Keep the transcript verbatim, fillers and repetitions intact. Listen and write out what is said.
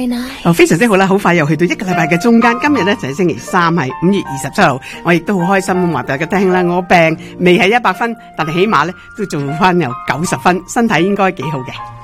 very nice。 哦，非常之好啦，好快又去到一個禮拜嘅中間。今日咧就係星期三，係五月二十七號。我亦都好開心咁話俾大家聽啦。我病未係一百分，但係起碼咧都做翻有九十分，身體應該幾好嘅。